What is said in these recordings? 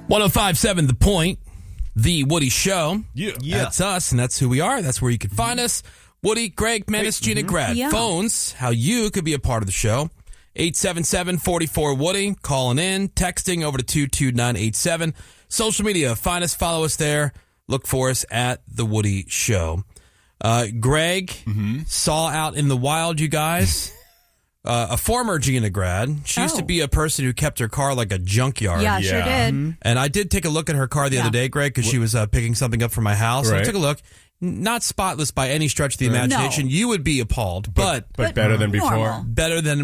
105.7 The Point, The Woody Show. Yeah. That's us, and that's who we are. That's where you can find us. Woody, Greg, Menace, Gina, Grad. Yeah. Phones, how you could be a part of the show. 877-44-WOODY. Calling in, texting over to 22987. Social media, find us, follow us there. Look for us at The Woody Show. Greg saw out in the wild, you guys, a former Gina grad. She used to be a person who kept her car like a junkyard. Yeah, sure did. And I did take a look at her car the other day, Greg, because she was picking something up from my house. Right. I took a look. Not spotless by any stretch of the imagination. No. You would be appalled, but better than before. normal. better than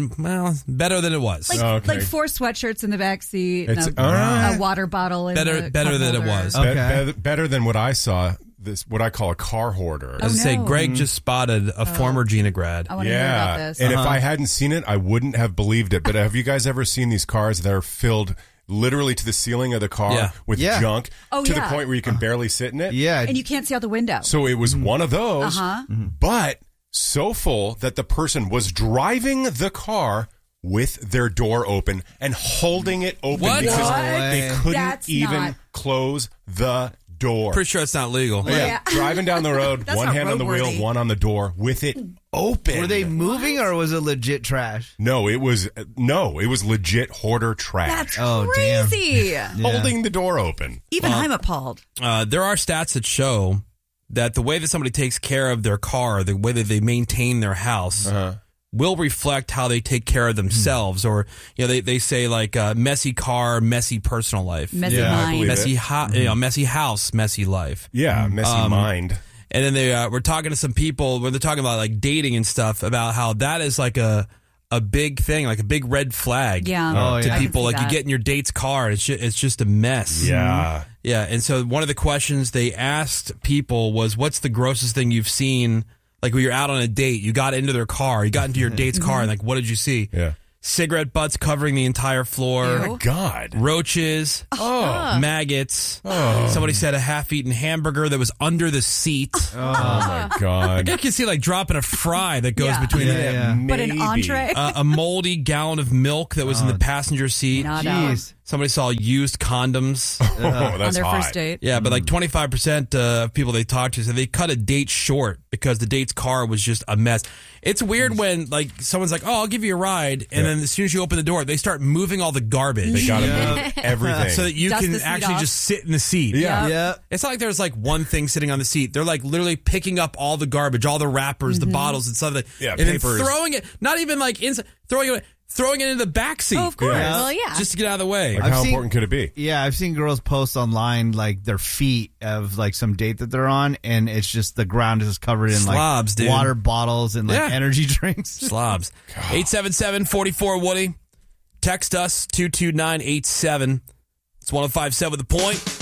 it was. Like 4 sweatshirts in the back seat, It's- and all right. a water bottle in Better the than it cup was. holder. Better than what I saw. This what I call a car hoarder. I was saying, no. Greg just spotted a former Gina grad. I want to hear about this. And if I hadn't seen it, I wouldn't have believed it. But have you guys ever seen these cars that are filled literally to the ceiling of the car with junk to the point where you can barely sit in it? Yeah. And you can't see out the window. So it was one of those, but so full that the person was driving the car with their door open and holding it open What? because What? they couldn't That's even not- close the door. Pretty sure it's not legal. Yeah. Driving down the road, That's one not hand on the wheel, roadworthy. one on the door with it open. Were they moving or was it legit trash? No, it was legit hoarder trash. That's Oh, damn. crazy. Holding the door open. Even I'm appalled. There are stats that show that the way that somebody takes care of their car, the way that they maintain their house, will reflect how they take care of themselves. Or, they say like messy car, messy personal life. Messy Yeah, I mind. believe it. Messy house, messy life. Yeah, messy mind. And then they we're talking to some people when they're talking about like dating and stuff about how that is like a big thing, like a big red flag. Yeah. Oh, To yeah. people, I like can see you that. get in your date's car, it's just a mess. Yeah. Yeah, and so one of the questions they asked people was, "What's the grossest thing you've seen?" Like when you're out on a date, you got into their car, you got into your date's car, and like, what did you see? Yeah. Cigarette butts covering the entire floor, Ew. God. roaches, maggots. Somebody said a half-eaten hamburger that was under the seat. Oh my God. I can see like dropping a fry that goes Yeah. between Yeah. But an entree? a moldy gallon of milk that was in the passenger seat. Not Jeez. Somebody saw used condoms. Oh, on that's their hot. first date. Yeah, but like 25% of people they talked to said they cut a date short because the date's car was just a mess. It's weird when like someone's like, "Oh, I'll give you a ride," and then as soon as you open the door, they start moving all the garbage They got to move everything. so that you Dust can the seat actually off. just sit in the seat. Yeah. Yeah. It's not like there's like one thing sitting on the seat. They're like literally picking up all the garbage, all the wrappers, the bottles and stuff like that. Yeah, and then papers. throwing it, not even like inside, throwing it into the back seat. Oh, of course. Yeah. Well, yeah. Just to get out of the way. Like, I've how seen- important could it be? Yeah, I've seen girls post online like their feet of like some date that they're on, and it's just the ground is just covered in Slobs, like dude. water bottles and like Yeah. energy drinks. Slobs. 877-44-WOODY. Text us 22987. It's 105.7 The Point.